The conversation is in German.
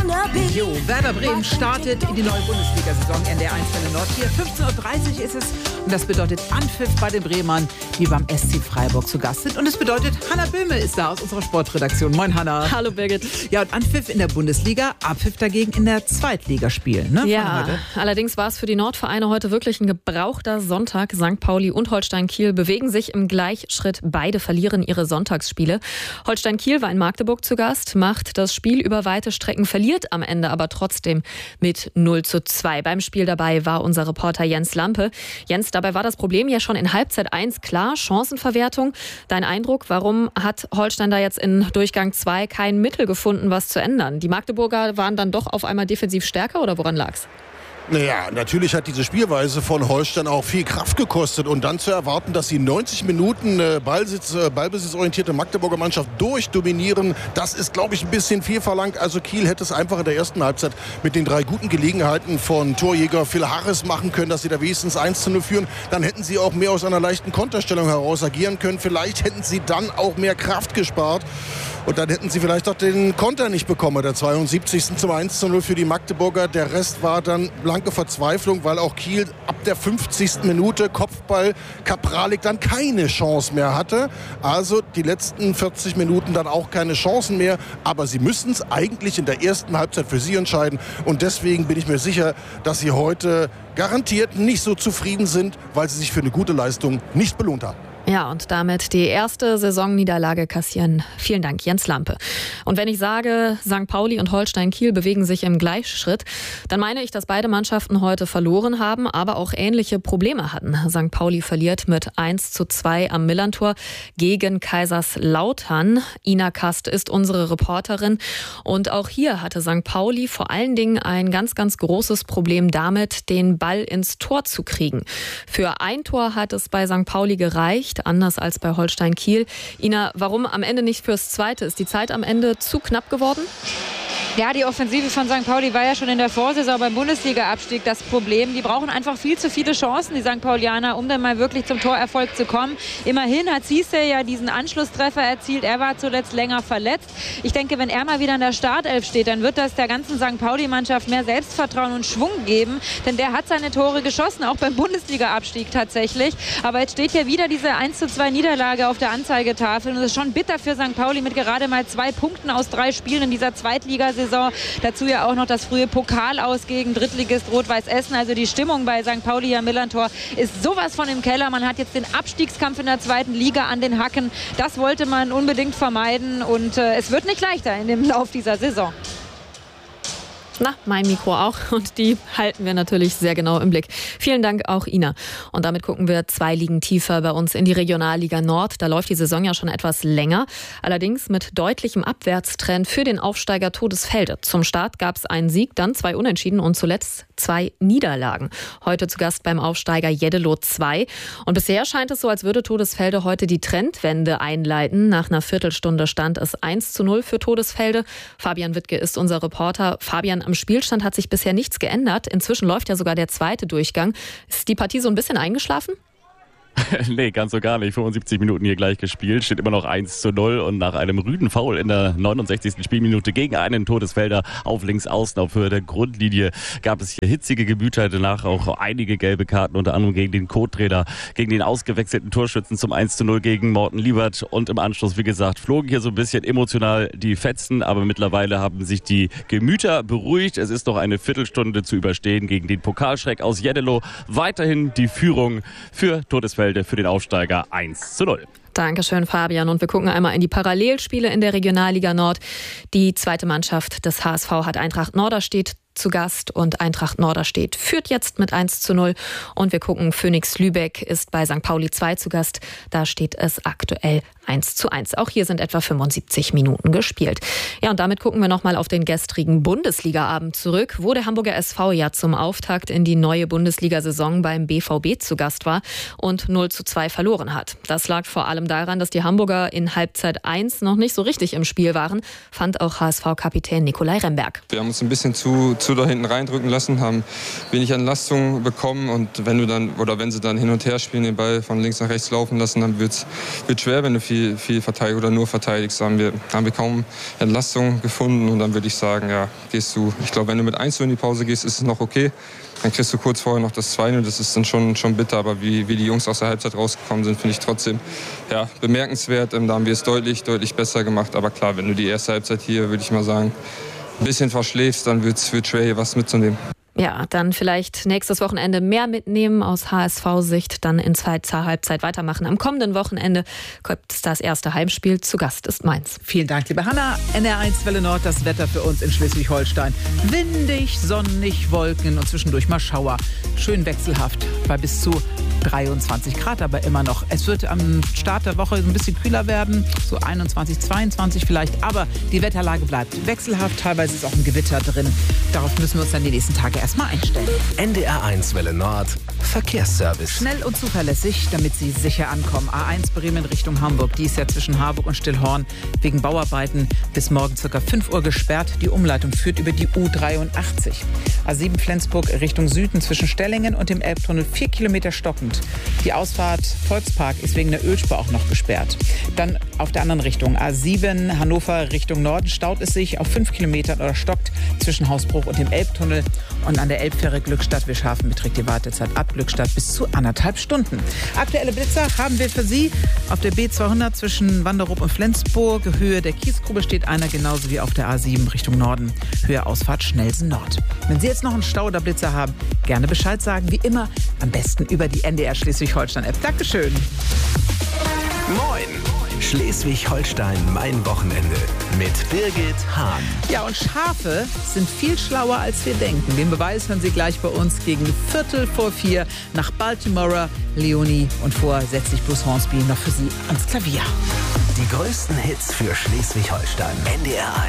Jo, Werder Bremen startet in die neue Bundesliga-Saison NDR 1 Welle Nord hier. 15.30 Uhr ist es und das bedeutet Anpfiff bei den Bremern, die beim SC Freiburg zu Gast sind. Und es bedeutet, Hanna Böhme ist da aus unserer Sportredaktion. Moin Hanna. Hallo Birgit. Ja, und Anpfiff in der Bundesliga, Abpfiff dagegen in der Zweitligaspiel. Ne, ja, allerdings war es für die Nordvereine heute wirklich ein gebrauchter Sonntag. St. Pauli und Holstein Kiel bewegen sich im Gleichschritt. Beide verlieren ihre Sonntagsspiele. Holstein Kiel war in Magdeburg zu Gast, macht das Spiel über weite Strecken, verliert am Ende aber trotzdem mit 0:2. Beim Spiel dabei war unser Reporter Jens Lampe. Jens, dabei war das Problem ja schon in Halbzeit 1 klar, Chancenverwertung. Dein Eindruck, warum hat Holstein da jetzt in Durchgang 2 kein Mittel gefunden, was zu ändern? Die Magdeburger waren dann doch auf einmal defensiv stärker oder woran lag's? Naja, natürlich hat diese Spielweise von Holstein auch viel Kraft gekostet. Und dann zu erwarten, dass die 90 Minuten ballbesitzorientierte Magdeburger Mannschaft durchdominieren, das ist, glaube ich, ein bisschen viel verlangt. Also Kiel hätte es einfach in der ersten Halbzeit mit den 3 guten Gelegenheiten von Torjäger Phil Harris machen können, dass sie da wenigstens 1:0 führen. Dann hätten sie auch mehr aus einer leichten Konterstellung heraus agieren können. Vielleicht hätten sie dann auch mehr Kraft gespart. Und dann hätten sie vielleicht auch den Konter nicht bekommen. Der 72. zum 1:0 für die Magdeburger. Der Rest war dann blanke Verzweiflung, weil auch Kiel ab der 50. Minute Kopfball Kapralik dann keine Chance mehr hatte. Also die letzten 40 Minuten dann auch keine Chancen mehr. Aber sie müssen es eigentlich in der ersten Halbzeit für sie entscheiden. Und deswegen bin ich mir sicher, dass sie heute garantiert nicht so zufrieden sind, weil sie sich für eine gute Leistung nicht belohnt haben. Ja, und damit die erste Saisonniederlage kassieren. Vielen Dank, Jens Lampe. Und wenn ich sage, St. Pauli und Holstein Kiel bewegen sich im Gleichschritt, dann meine ich, dass beide Mannschaften heute verloren haben, aber auch ähnliche Probleme hatten. St. Pauli verliert mit 1:2 am Millerntor gegen Kaiserslautern. Ina Kast ist unsere Reporterin. Und auch hier hatte St. Pauli vor allen Dingen ein ganz, ganz großes Problem damit, den Ball ins Tor zu kriegen. Für ein Tor hat es bei St. Pauli gereicht, anders als bei Holstein Kiel. Ina, warum am Ende nicht fürs Zweite? Ist die Zeit am Ende zu knapp geworden? Ja, die Offensive von St. Pauli war ja schon in der Vorsaison beim Bundesliga-Abstieg das Problem. Die brauchen einfach viel zu viele Chancen, die St. Paulianer, um dann mal wirklich zum Torerfolg zu kommen. Immerhin hat Cisse ja diesen Anschlusstreffer erzielt. Er war zuletzt länger verletzt. Ich denke, wenn er mal wieder in der Startelf steht, dann wird das der ganzen St. Pauli-Mannschaft mehr Selbstvertrauen und Schwung geben. Denn der hat seine Tore geschossen, auch beim Bundesliga-Abstieg tatsächlich. Aber jetzt steht ja wieder diese 1:2 Niederlage auf der Anzeigetafel. Und es ist schon bitter für St. Pauli mit gerade mal 2 Punkten aus 3 Spielen in dieser Zweitligasaison. Dazu ja auch noch das frühe Pokal-Aus gegen Drittligist Rot-Weiß Essen. Also die Stimmung bei St. Pauli am Millerntor ist sowas von im Keller. Man hat jetzt den Abstiegskampf in der zweiten Liga an den Hacken. Das wollte man unbedingt vermeiden. Und es wird nicht leichter in dem Lauf dieser Saison. Na, mein Mikro auch. Und die halten wir natürlich sehr genau im Blick. Vielen Dank auch, Ina. Und damit gucken wir 2 Ligen tiefer bei uns in die Regionalliga Nord. Da läuft die Saison ja schon etwas länger. Allerdings mit deutlichem Abwärtstrend für den Aufsteiger Todesfelde. Zum Start gab es einen Sieg, dann 2 Unentschieden und zuletzt 2 Niederlagen. Heute zu Gast beim Aufsteiger Jeddelo 2. Und bisher scheint es so, als würde Todesfelde heute die Trendwende einleiten. Nach einer Viertelstunde stand es 1:0 für Todesfelde. Fabian Wittke ist unser Reporter. Fabian, am Spielstand hat sich bisher nichts geändert. Inzwischen läuft ja sogar der zweite Durchgang. Ist die Partie so ein bisschen eingeschlafen? Nee, ganz so gar nicht. 75 Minuten hier gleich gespielt. Steht immer noch 1:0 und nach einem rüden Foul in der 69. Spielminute gegen einen Todesfelder auf links außen auf Höhe der Grundlinie gab es hier hitzige Gemüter. Danach auch einige gelbe Karten, unter anderem gegen den Co-Trainer, gegen den ausgewechselten Torschützen zum 1:0 gegen Morten Liebert. Und im Anschluss, wie gesagt, flogen hier so ein bisschen emotional die Fetzen. Aber mittlerweile haben sich die Gemüter beruhigt. Es ist noch eine Viertelstunde zu überstehen gegen den Pokalschreck aus Jeddelo. Weiterhin die Führung für Todesfelder für den Aufsteiger 1:0. Dankeschön, Fabian. Und wir gucken einmal in die Parallelspiele in der Regionalliga Nord. Die zweite Mannschaft des HSV hat Eintracht Norderstedt zu Gast und Eintracht Norderstedt führt jetzt mit 1:0. Und wir gucken, Phoenix Lübeck ist bei St. Pauli 2 zu Gast. Da steht es aktuell 1:1. Auch hier sind etwa 75 Minuten gespielt. Ja, und damit gucken wir nochmal auf den gestrigen Bundesliga-Abend zurück, wo der Hamburger SV ja zum Auftakt in die neue Bundesliga-Saison beim BVB zu Gast war und 0:2 verloren hat. Das lag vor allem daran, dass die Hamburger in Halbzeit 1 noch nicht so richtig im Spiel waren, fand auch HSV-Kapitän Nikolai Remberg. Wir haben uns ein bisschen zu zu da hinten reindrücken lassen, haben wenig Entlastung bekommen und wenn sie dann hin und her spielen, den Ball von links nach rechts laufen lassen, dann wird schwer, wenn du viel verteidigst oder nur verteidigst. Haben wir kaum Entlastung gefunden und dann würde ich sagen, ja, ich glaube, wenn du mit 1-0 in die Pause gehst, ist es noch okay. Dann kriegst du kurz vorher noch das 2-0, das ist dann schon bitter. Aber wie die Jungs aus der Halbzeit rausgekommen sind, finde ich trotzdem bemerkenswert. Da haben wir es deutlich besser gemacht. Aber klar, wenn du die erste Halbzeit hier, würde ich mal sagen, ein bisschen verschläfst, dann wird es schwer, hier was mitzunehmen. Ja, dann vielleicht nächstes Wochenende mehr mitnehmen aus HSV-Sicht, dann in zweiter Halbzeit weitermachen. Am kommenden Wochenende kommt das erste Heimspiel. Zu Gast ist Mainz. Vielen Dank, liebe Hanna. NR1 Welle Nord, das Wetter für uns in Schleswig-Holstein. Windig, sonnig, Wolken und zwischendurch mal Schauer. Schön wechselhaft bei bis zu 23 Grad, aber immer noch. Es wird am Start der Woche ein bisschen kühler werden, so 21, 22 vielleicht. Aber die Wetterlage bleibt wechselhaft. Teilweise ist auch ein Gewitter drin. Darauf müssen wir uns dann die nächsten Tage erstmal einstellen. NDR1 Welle Nord, Verkehrsservice. Schnell und zuverlässig, damit Sie sicher ankommen. A1 Bremen Richtung Hamburg. Die ist ja zwischen Harburg und Stillhorn wegen Bauarbeiten bis morgen ca. 5 Uhr gesperrt. Die Umleitung führt über die U83. A7 Flensburg Richtung Süden zwischen Stellingen und dem Elbtunnel 4 Kilometer stockend. Die Ausfahrt Volkspark ist wegen der Ölspur auch noch gesperrt. Dann auf der anderen Richtung A7 Hannover Richtung Norden staut es sich auf 5 Kilometern oder stockt zwischen Hausbruch und dem Elbtunnel. Und an der Elbfähre Glückstadt-Wischhafen beträgt die Wartezeit ab Glückstadt bis zu 1,5 Stunden. Aktuelle Blitzer haben wir für Sie auf der B200 zwischen Wanderup und Flensburg. Höhe der Kiesgrube steht einer, genauso wie auf der A7 Richtung Norden. Höhe Ausfahrt Schnellsen Nord. Wenn Sie jetzt noch einen Stau oder Blitzer haben, gerne Bescheid sagen. Wie immer, am besten über die NDR Schleswig-Holstein-App. Dankeschön. Moin! Schleswig-Holstein, mein Wochenende mit Birgit Hahn. Ja, und Schafe sind viel schlauer, als wir denken. Den Beweis hören Sie gleich bei uns gegen 3:45 nach Baltimore. Leonie und vor setzt sich Bruce Hornsby noch für Sie ans Klavier. Die größten Hits für Schleswig-Holstein. NDR1.